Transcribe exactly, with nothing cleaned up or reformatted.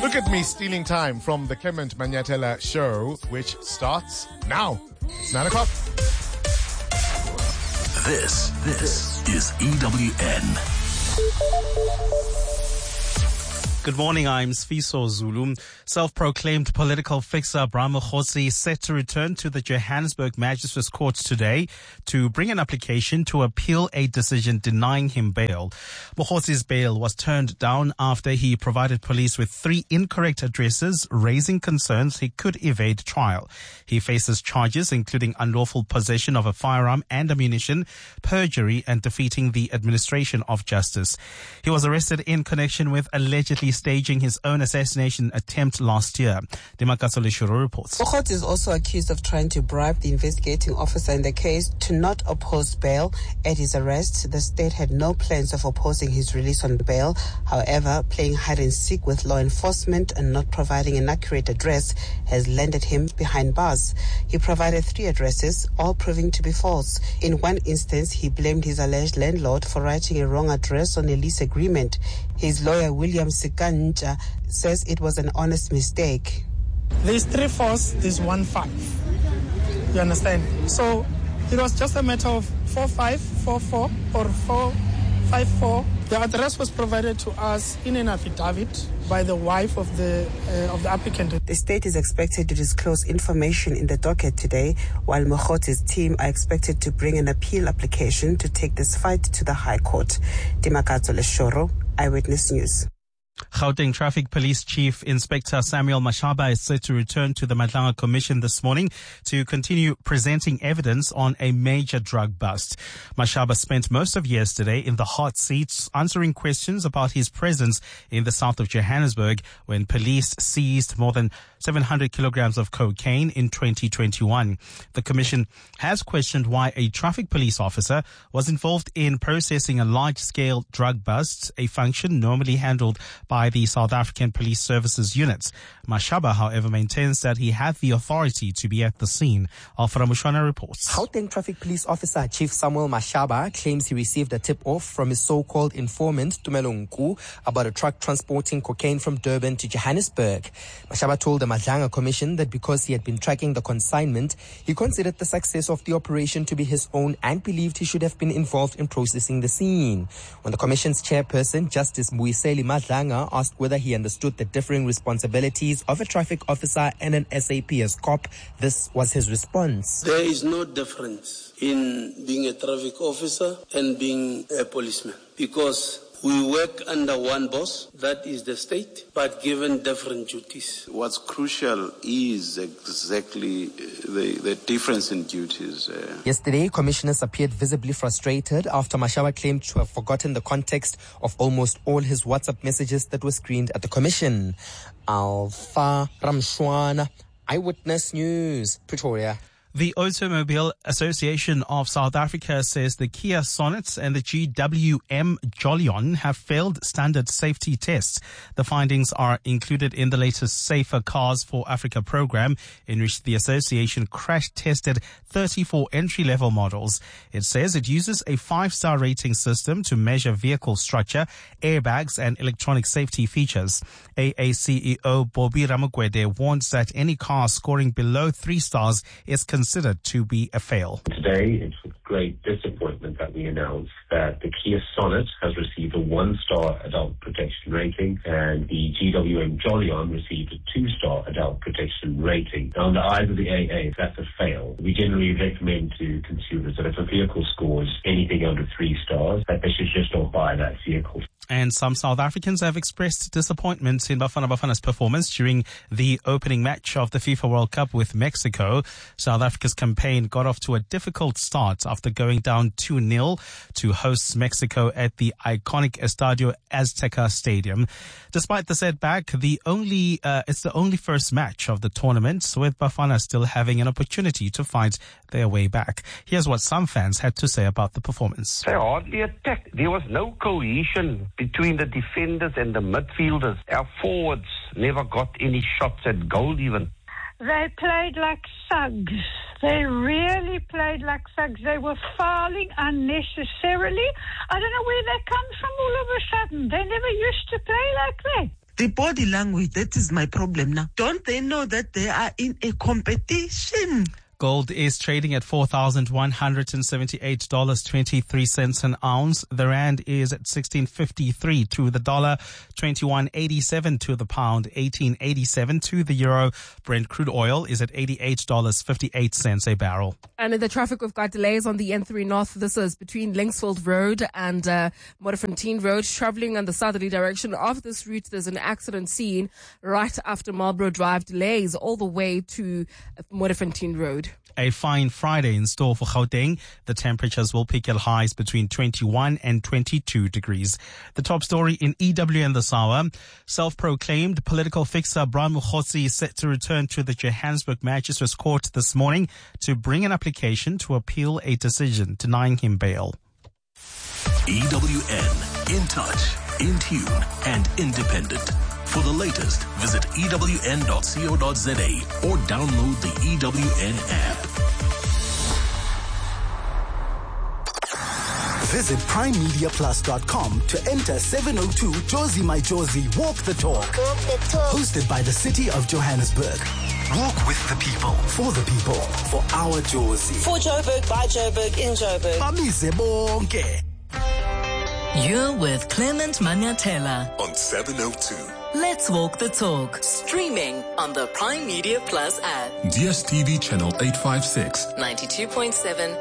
Look at me stealing time from the Clement Manyatela show, which starts now. It's nine o'clock. This, this is E W N. Good morning, I'm Sfiso Zulu. Self-proclaimed political fixer Bram Mokgotsi set to return to the Johannesburg Magistrates Court today to bring an application to appeal a decision denying him bail. Mokgotsi's bail was turned down after he provided police with three incorrect addresses, raising concerns he could evade trial. He faces charges including unlawful possession of a firearm and ammunition, perjury, and defeating the administration of justice. He was arrested in connection with allegedly staging his own assassination attempt last year. Demakatso Leshuro reports. Mokgotsi is also accused of trying to bribe the investigating officer in the case to not oppose bail. At his arrest, the state had no plans of opposing his release on bail. However, playing hide and seek with law enforcement and not providing an accurate address has landed him behind bars. He provided three addresses, all proving to be false. In one instance, he blamed his alleged landlord for writing a wrong address on a lease agreement. His lawyer, William Sikanja, says it was an honest mistake. There's three fours, there's one five. You understand? So it was just a matter of four five, four four, or four five four. The address was provided to us in an affidavit by the wife of the uh, of the applicant. The state is expected to disclose information in the docket today, while Mokgotsi's team are expected to bring an appeal application to take this fight to the High Court. Demakatso Leshuro, Eyewitness News. Gauteng Traffic Police Chief Inspector Samuel Mashaba is set to return to the Madlanga Commission this morning to continue presenting evidence on a major drug bust. Mashaba spent most of yesterday in the hot seats answering questions about his presence in the south of Johannesburg when police seized more than seven hundred kilograms of cocaine in twenty twenty-one. The commission has questioned why a traffic police officer was involved in processing a large-scale drug bust, a function normally handled by the South African Police Services units. Mashaba, however, maintains that he had the authority to be at the scene. Alfred Mushwana reports. Gauteng Traffic Police Officer Chief Samuel Mashaba claims he received a tip-off from his so-called informant, Tumelo Nku, about a truck transporting cocaine from Durban to Johannesburg. Mashaba told the Madlanga Commission that because he had been tracking the consignment, he considered the success of the operation to be his own and believed he should have been involved in processing the scene. When the Commission's chairperson, Justice Mbuyiseli Madlanga, asked whether he understood the differing responsibilities of a traffic officer and an S A P S cop, this was his response. There is no difference in being a traffic officer and being a policeman because we work under one boss, that is the state, but given different duties. What's crucial is exactly the, the difference in duties. Uh. Yesterday, commissioners appeared visibly frustrated after Mashaba claimed to have forgotten the context of almost all his WhatsApp messages that were screened at the commission. Alpha Ramshwana, Eyewitness News, Pretoria. The Automobile Association of South Africa says the Kia Sonet and the G W M Jolion have failed standard safety tests. The findings are included in the latest Safer Cars for Africa program, in which the association crash tested thirty-four entry-level models. It says it uses a five-star rating system to measure vehicle structure, airbags, and electronic safety features. A A C E O Bobby Ramugwede warns that any car scoring below three stars is considered considered to be a fail. Today, it's with great disappointment that we announce that the Kia Sonet has received a one-star adult protection rating and the G W M Jolion received a two-star adult protection rating. Now, in the eyes of the A A, that's a fail. We generally recommend to consumers that if a vehicle scores anything under three stars, that they should just not buy that vehicle. And some South Africans have expressed disappointment in Bafana Bafana's performance during the opening match of the FIFA World Cup with Mexico. South Africa's campaign got off to a difficult start after going down two nil to host Mexico at the iconic Estadio Azteca Stadium. Despite the setback, the only uh, it's the only first match of the tournament, with Bafana still having an opportunity to fight their way back. Here's what some fans had to say about the performance. They hardly attacked. There was no cohesion between the defenders and the midfielders. Our forwards never got any shots at goal even. They played like thugs. They really played like thugs. They were fouling unnecessarily. I don't know where they come from all of a sudden. They never used to play like that. the body language, that is my problem now. Don't they know that they are in a competition? Gold is trading at four thousand one hundred seventy-eight dollars and twenty-three cents an ounce. The rand is at sixteen fifty-three to the dollar, twenty-one eighty-seven to the pound, eighteen eighty-seven to the euro. Brent crude oil is at eighty-eight dollars and fifty-eight cents a barrel. And in the traffic, we've got delays on the N three North. This is between Linksfield Road and uh, Modderfontein Road. Traveling on the southerly direction of this route, there's an accident scene right after Marlborough Drive. Delays all the way to Modderfontein Road. A fine Friday in store for Gauteng. The temperatures will peak at highs between twenty-one and twenty-two degrees. The top story in E W N this hour. Self-proclaimed political fixer Brian Mokgotsi is set to return to the Johannesburg Magistrates Court this morning to bring an application to appeal a decision denying him bail. E W N, in touch, in tune, and independent. For the latest, visit E W N dot co dot za or download the E W N app. Visit prime media plus dot com to enter seven oh two Jozi My Jozi Walk the Talk. Walk the Talk. Hosted by the City of Johannesburg. Walk with the people, for the people, for our Jozi. For Joburg, by Joburg, in Joburg. Bamise bonke. You're with Clement Manyatela on seven oh two. Let's Walk the Talk. Streaming on the Prime Media Plus app. D S T V channel eight fifty-six. ninety-two point seven